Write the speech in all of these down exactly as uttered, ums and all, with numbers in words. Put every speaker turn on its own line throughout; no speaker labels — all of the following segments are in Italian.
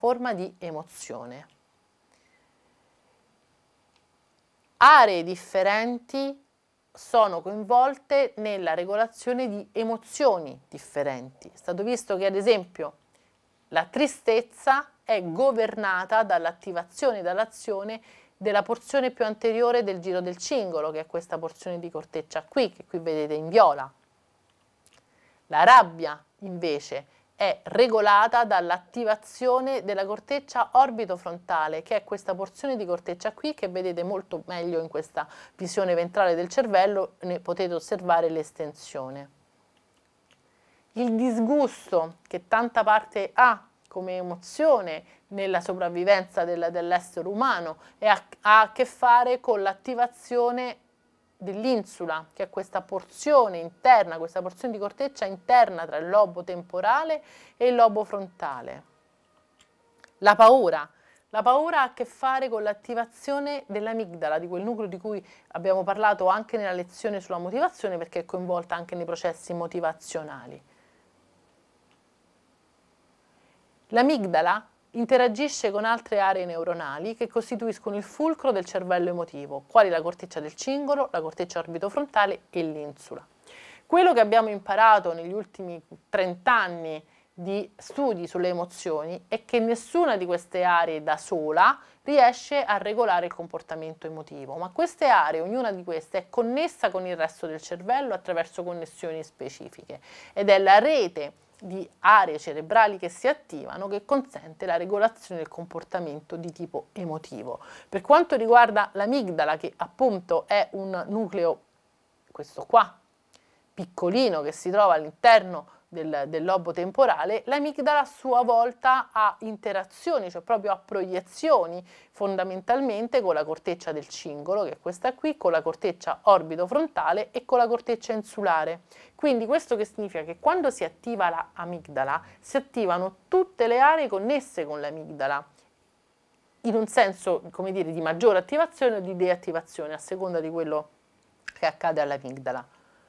forma di emozione. Aree differenti sono coinvolte nella regolazione di emozioni differenti. È stato visto che, ad esempio, la tristezza è governata dall'attivazione e dall'azione della porzione più anteriore del giro del cingolo, che è questa porzione di corteccia qui, che qui vedete in viola. La rabbia, invece, è regolata dall'attivazione della corteccia orbitofrontale, che è questa porzione di corteccia qui che vedete molto meglio in questa visione ventrale del cervello, ne potete osservare l'estensione. Il disgusto, che tanta parte ha come emozione nella sopravvivenza del, dell'essere umano, e ha, ha a che fare con l'attivazione dell'insula, che è questa porzione interna, questa porzione di corteccia interna tra il lobo temporale e il lobo frontale. La paura. La paura ha a che fare con l'attivazione dell'amigdala, di quel nucleo di cui abbiamo parlato anche nella lezione sulla motivazione, perché è coinvolta anche nei processi motivazionali. L'amigdala interagisce con altre aree neuronali che costituiscono il fulcro del cervello emotivo, quali la corteccia del cingolo, la corteccia orbitofrontale e l'insula. Quello che abbiamo imparato negli ultimi trent'anni di studi sulle emozioni è che nessuna di queste aree da sola riesce a regolare il comportamento emotivo, ma queste aree, ognuna di queste, è connessa con il resto del cervello attraverso connessioni specifiche, ed è la rete di aree cerebrali che si attivano che consente la regolazione del comportamento di tipo emotivo. Per quanto riguarda l'amigdala, che appunto è un nucleo, questo qua, piccolino, che si trova all'interno del, del lobo temporale, l'amigdala a sua volta ha interazioni, cioè proprio ha proiezioni fondamentalmente con la corteccia del cingolo, che è questa qui, con la corteccia orbitofrontale e con la corteccia insulare. Quindi questo che significa che quando si attiva l'amigdala si attivano tutte le aree connesse con l'amigdala, in un senso, come dire, di maggiore attivazione o di deattivazione, a seconda di quello che accade all'amigdala.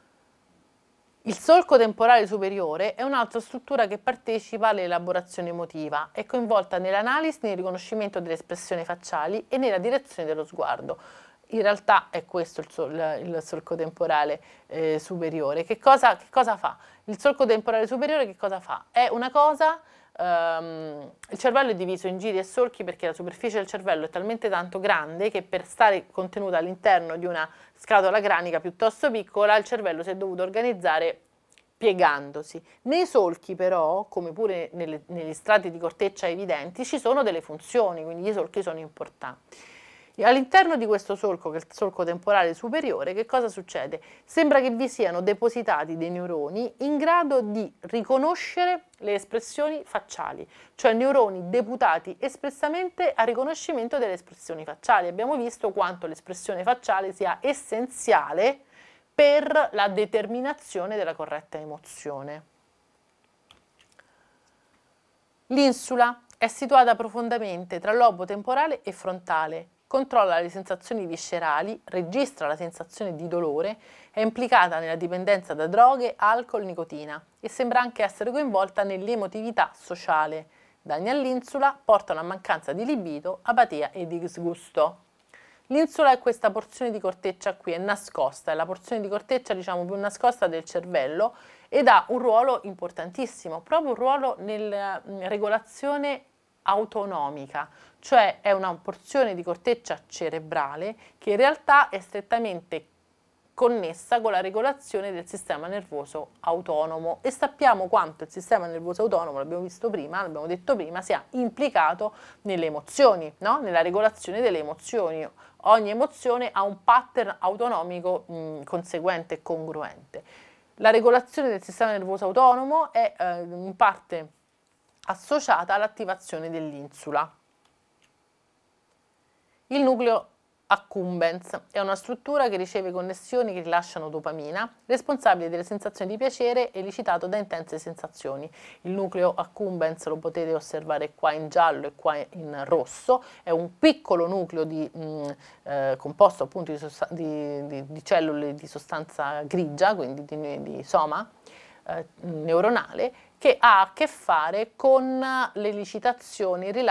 Il solco temporale superiore è un'altra struttura che partecipa all'elaborazione emotiva, è coinvolta nell'analisi, nel riconoscimento delle espressioni facciali e nella direzione dello sguardo. In realtà è questo il, sol, il solco temporale eh, superiore. Che cosa, che cosa fa? Il solco temporale superiore che cosa fa? È una cosa... Um, il cervello è diviso in giri e solchi perché la superficie del cervello è talmente tanto grande che per stare contenuta all'interno di una scatola cranica piuttosto piccola il cervello si è dovuto organizzare piegandosi. Nei solchi però, come pure nelle, negli strati di corteccia evidenti, ci sono delle funzioni, quindi i solchi sono importanti. All'interno di questo solco, che è il solco temporale superiore, che cosa succede? Sembra che vi siano depositati dei neuroni in grado di riconoscere le espressioni facciali, cioè neuroni deputati espressamente al riconoscimento delle espressioni facciali. Abbiamo visto quanto l'espressione facciale sia essenziale per la determinazione della corretta emozione. L'insula è situata profondamente tra lobo temporale e frontale. Controlla le sensazioni viscerali, registra la sensazione di dolore, è implicata nella dipendenza da droghe, alcol, nicotina e sembra anche essere coinvolta nell'emotività sociale. Danni all'insula portano a mancanza di libido, apatia e disgusto. L'insula è questa porzione di corteccia qui, è nascosta, è la porzione di corteccia diciamo più nascosta del cervello ed ha un ruolo importantissimo, proprio un ruolo nella regolazione autonomica, cioè è una porzione di corteccia cerebrale che in realtà è strettamente connessa con la regolazione del sistema nervoso autonomo e sappiamo quanto il sistema nervoso autonomo, l'abbiamo visto prima, l'abbiamo detto prima, sia implicato nelle emozioni, no? Nella regolazione delle emozioni. Ogni emozione ha un pattern autonomico mh, conseguente e congruente. La regolazione del sistema nervoso autonomo è eh, in parte associata all'attivazione dell'insula. Il nucleo accumbens è una struttura che riceve connessioni che rilasciano dopamina, responsabile delle sensazioni di piacere elicitato da intense sensazioni. Il nucleo accumbens lo potete osservare qua in giallo e qua in rosso, è un piccolo nucleo di, mh, eh, composto appunto di, di, di, di cellule di sostanza grigia, quindi di, di soma eh, neuronale, che ha a che fare con le licitazioni